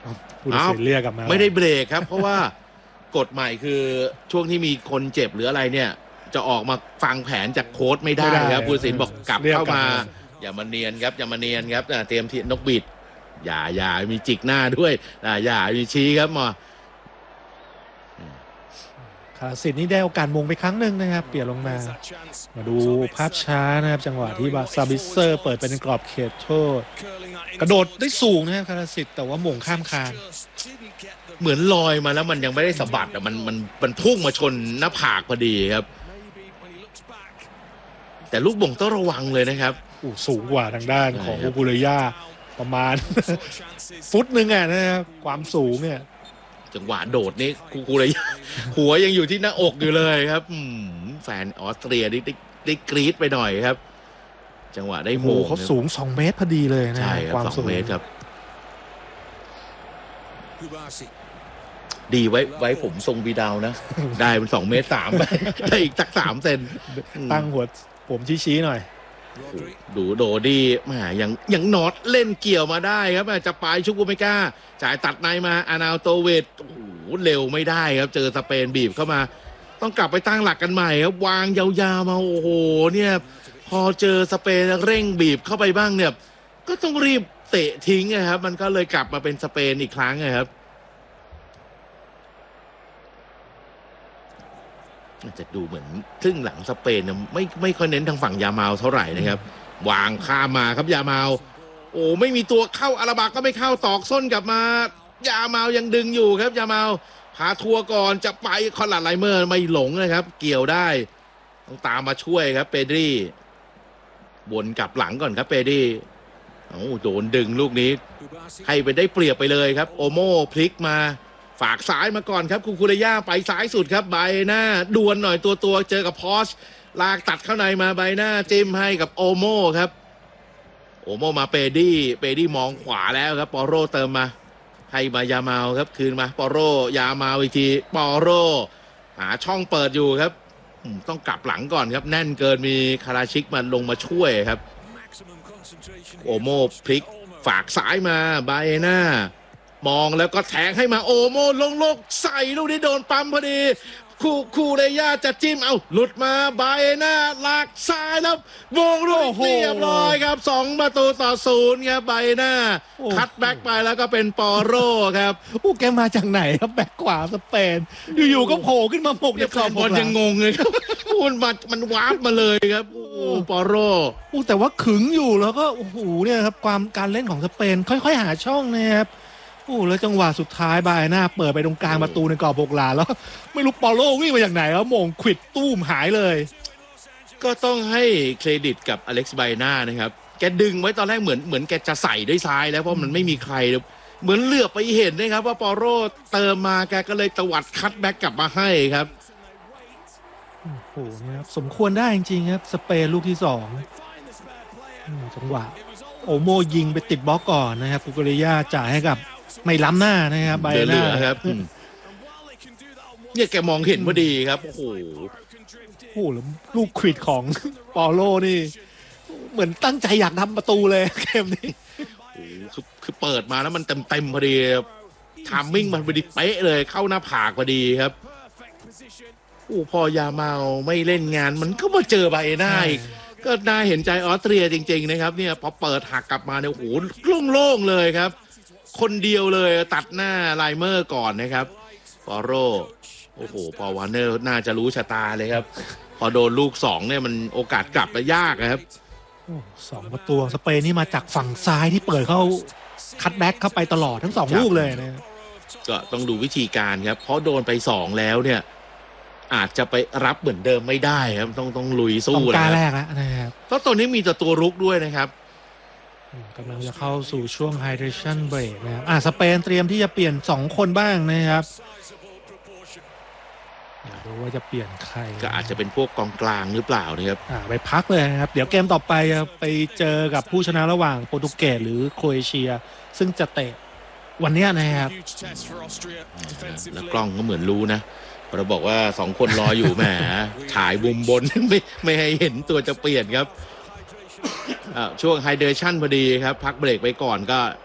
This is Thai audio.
ผู้ตัดสินเรียกกลับมาไม่ได้เบรกครับ เพราะว่ากฎใหม่คือช่วงที่มีคนเจ็บหรืออะไรเนี่ยจะออกมาฟังแผนจากโค้ชไม่ได้ครับผู้ตัดสินบอกกลับเข้ามาอย่ามาเนียนครับอย่ามาเนียนครับเตรียมที่นกบิดอย่ามีจิกหน้าด้วยอย่ามีชี้ครับหมอคาสิทธิ์นี่ได้โอกาสมงไปครั้งหนึ่งนะครับเปลี่ยนลงมาดูภาพช้านะครับจังหวะที่ซาบิเซอร์เปิดเป็นกรอบเขตโทษกระโดดได้สูงนะครับคาสิทธิ์แต่ว่าหม่งข้ามคานเหมือนลอยมาแล้วมันยังไม่ได้สะบัดแต่มันพุ่งมาชนหน้าผากพอดีครับแต่ลูกบ่งต้องระวังเลยนะครับสูงกว่าทางด้านของคูคูเรย่าประมาณฟุตหนึ่งนะครับความสูงเนี่ยจังหวะโดดนี่คูเรย่าหัวยังอยู่ที่หน้าอกอยู่เลยครับแฟนออสเตรียได้กรี๊ดไปหน่อยครับจังหวะได้โมงเขาสูง2 เมตรพอดีเลยนะใช่ครับ2 เมตรครับดีไว้ผมทรงบีดาวนะได้เป็น2 เมตร 3ไปได้อีกสัก3 เซนตั้งหัวผมชี้หน่อยดูโดดี้ยังนอตเล่นเกี่ยวมาได้ครับจะไปชุกุเมกาจ่ายตัดในมาอานาโตเวตโอ้โหเร็วไม่ได้ครับเจอสเปนบีบเข้ามาต้องกลับไปตั้งหลักกันใหม่ครับวางยาวๆมาโอ้โหเนี่ยพอเจอสเปนเร่งบีบเข้าไปบ้างเนี่ยก็ต้องรีบเตะทิ้งนะครับมันก็เลยกลับมาเป็นสเปนอีกครั้งนะครับจะดูเหมือนครึ่งหลังสเปนไม่ค่อยเน้นทางฝั่งยามาลเท่าไหร่นะครับวางข้ามมาครับยามาลโอ้ไม่มีตัวเข้าอาราบาก็ไม่เข้าตอกส้นกลับมายามาลยังดึงอยู่ครับยามาลพาทัวร์ก่อนจะไปคอนหลัดไลเมอร์ไม่หลงนะครับเกี่ยวได้ต้องตามมาช่วยครับเปดรีวนกลับหลังก่อนครับเปดรีโดนดึงลูกนี้ให้ไปได้เปรียบไปเลยครับโอโม่พลิกมาฝากซ้ายมาก่อนครับคูคูเรย่าไปซ้ายสุดครับใบหน้าดวลหน่อยตัวเจอกับพอชลากตัดเข้าในมาใบหน้าจิ้มให้กับโอโม่ครับโอโม่มาเปดี้มองขวาแล้วครับปอโรเติมมาให้มายามาลครับคืนมาปอโรยามาลอีกทีปอโรหาช่องเปิดอยู่ครับต้องกลับหลังก่อนครับแน่นเกินมีคาราชิกมันลงมาช่วยครับโอโม่พลิกฝากซ้ายมาใบหน้ามองแล้วก็แทงให้มาโอโม่ลงใส่ลูกนี้โดนปั๊มพอดีคูเรย่าจะจิ้มหลุดมาใบหน้าลากซ้ายแล้ววงลูกเรียบร้อยครับ2-0ครับใบหน้าคัดแบ็กไปแล้วก็เป็นปอโรครับแกมาจากไหนครับแบ็กขวาสเปนอยู่ๆก็โผล่ขึ้นมาหมกในกรอบบอลยังงงเลยครับมันวาร์ปมาเลยครับปอโรแต่ว่าขึงอยู่แล้วก็เนี่ยครับการเล่นของสเปนค่อยๆหาช่องนะครับแล้วจังหวะสุดท้ายบายหน้าเปิดไปตรงกลางประตูในกรอบ6 หลาแล้วไม่รู้ปอโลวิ่งมาจากไหนแล้วโมงขวิดตู้มหายเลยก็ต้องให้เครดิตกับอเล็กซ์ไบน่านะครับแกดึงไว้ตอนแรกเหมือนแกจะใส่ด้วยซ้ายแล้วเพราะมันไม่มีใครเหมือนเหลือบไปเห็นนะครับว่าปอโลเติมมาแกก็เลยตวัดคัตแบ็กกลับมาให้ครับนะครับสมควรได้จริงๆครับสเปนลูกที่2จังหวะโอโมยิงไปติดบล็อกก่อนนะครับคูคูเรย่าจ่ายให้กับไม่ล้ำหน้านะครับใบหน้าครับเนี่ยแกมองเห็นพอดีครับโอ้โหแล้วลูกควิดของปอโลนี่เหมือนตั้งใจอยากทำประตูเลยเกมนี้คือเปิดมาแล้วมันเต็มพอดีทามมิ่งมันพอดีเป๊ะเลยเข้าหน้าผากพอดีครับพอยามาลไม่เล่นงานมันก็มาเจอใบหน้าอีกก็น่าเห็นใจออสเตรียจริงๆนะครับเนี่ยพอเปิดหักกลับมาเนี่ยโล่งๆเลยครับคนเดียวเลยตัดหน้าไลเมอร์ก่อนนะครับปอโรพอวาร์เนอร์น่าจะรู้ชะตาเลยครับพอโดนลูก2เนี่ยมันโอกาสกลับไปยากนะครับ 2 ประตูสเปนนี่มาจากฝั่งซ้ายที่เปิดเข้าคัตแบ็กเข้าไปตลอดทั้ง2 ลูกเลยนะก็ต้องดูวิธีการครับเพราะโดนไป2แล้วเนี่ยอาจจะไปรับเหมือนเดิมไม่ได้ครับต้องลุยสู้แล้วแรกนะครับเพราะตอนนี้มีแต่ตัวรุกด้วยนะครับกำลังจะเข้าสู่ช่วง hydration break นะครับสเปนเตรียมที่จะเปลี่ยน2 คนบ้างนะครับอยากรู้ว่าจะเปลี่ยนใครก็อาจจะเป็นพวกกองกลางหรือเปล่านะครับไปพักเลยครับเดี๋ยวเกมต่อไปไปเจอกับผู้ชนะระหว่างโปรตุเกสหรือโครเอเชียซึ่งจะเตะวันนี้นะครับแล้วกล้องก็เหมือนรู้นะเราบอกว่า2 คนรออยู่แหมฉายมุมบนไม่ให้เห็นตัวจะเปลี่ยนครับช่วงไฮเดรชั่นพอดีครับพักเบรกไปก่อนก็